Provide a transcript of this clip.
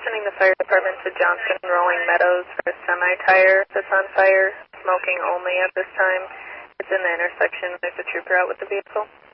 sending the fire department to Johnston Rolling Meadows for a semi-tire that's on fire, smoking only at this time. It's in the intersection. There's a trooper out with the vehicle.